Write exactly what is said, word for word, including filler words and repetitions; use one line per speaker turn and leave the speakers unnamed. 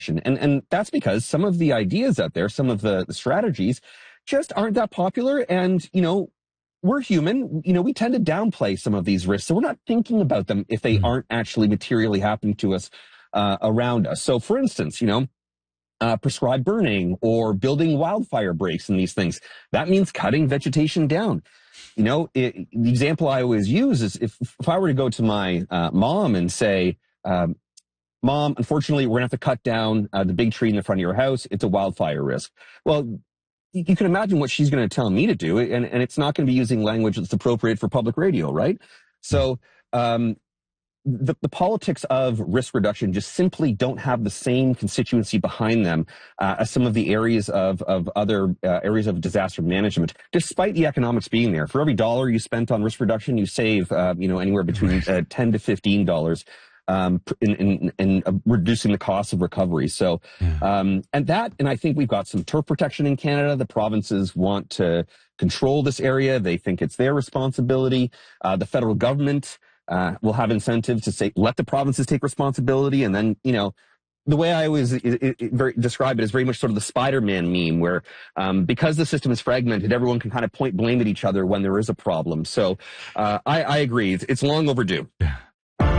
And, and that's because some of the ideas out there, some of the, the strategies just aren't that popular. And, you know, we're human, you know, we tend to downplay some of these risks. So we're not thinking about them if they mm-hmm. aren't actually materially happening to us uh, around us. So for instance, you know, uh, prescribed burning or building wildfire breaks and these things, that means cutting vegetation down. You know, it, the example I always use is if, if I were to go to my uh, mom and say, um, Mom, unfortunately, we're going to have to cut down uh, the big tree in the front of your house. It's a wildfire risk. Well, you, you can imagine what she's going to tell me to do, and, and it's not going to be using language that's appropriate for public radio, right? So um, the, the politics of risk reduction just simply don't have the same constituency behind them uh, as some of the areas of, of other uh, areas of disaster management, despite the economics being there. For every dollar you spent on risk reduction, you save uh, you know, anywhere between uh, ten to fifteen dollars. Um, in, in, in uh, reducing the cost of recovery. So, yeah. um, and that, and I think we've got some turf protection in Canada. The provinces want to control this area. They think it's their responsibility. Uh, the federal government, uh, will have incentives to say, let the provinces take responsibility. And then, you know, the way I always it, it, it very, describe it is very much sort of the Spider-Man meme where, um, because the system is fragmented, everyone can kind of point blame at each other when there is a problem. So, uh, I, I agree. It's, it's long overdue.
Yeah.